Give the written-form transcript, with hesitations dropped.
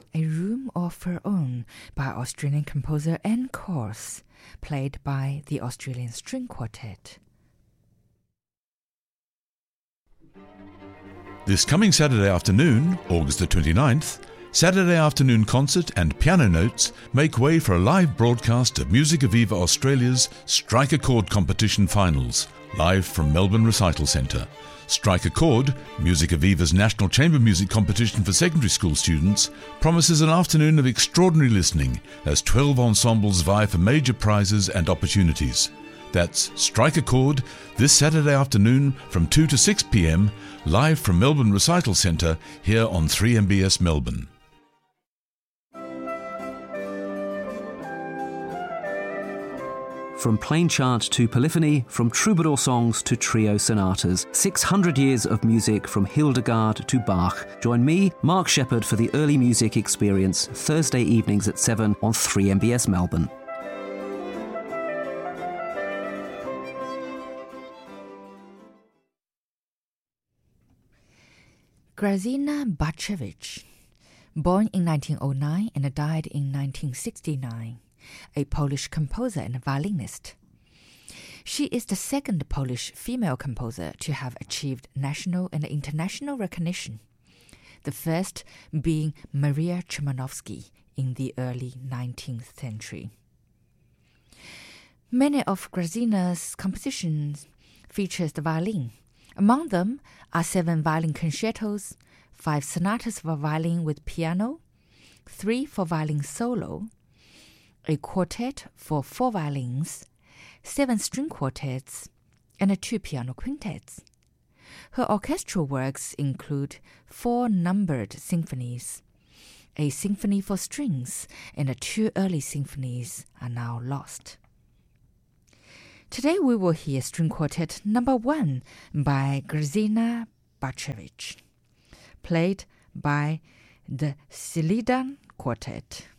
A Room of Her Own by Australian composer Anne Corse, played by the Australian String Quartet. This coming Saturday afternoon, August the 29th, Saturday afternoon concert and piano notes make way for a live broadcast of Music Aviva Australia's Strike a Chord competition finals, live from Melbourne Recital Centre. Strike a Chord, Music Aviva's national chamber music competition for secondary school students, promises an afternoon of extraordinary listening as 12 ensembles vie for major prizes and opportunities. That's Strike a Chord this Saturday afternoon from 2 to 6 p.m, live from Melbourne Recital Centre here on 3MBS Melbourne. From plain chant to polyphony, from troubadour songs to trio sonatas, 600 years of music from Hildegard to Bach. Join me, Mark Shepherd, for the early music experience, Thursday evenings at 7 on 3MBS Melbourne. Grażyna Bacewicz, born in 1909 and died in 1969. A Polish composer and violinist. She is the second Polish female composer to have achieved national and international recognition, the first being Maria Szymanowski in the early 19th century. Many of Grażyna's compositions features the violin. Among them are 7 violin concertos, 5 sonatas for violin with piano, 3 for violin solo, a quartet for 4 violins, 7 string quartets, and 2 piano quintets. Her orchestral works include 4 numbered symphonies, a symphony for strings, and 2 early symphonies are now lost. Today we will hear String Quartet No. 1 by Grażyna Bacewicz, played by the Szelidan Quartet.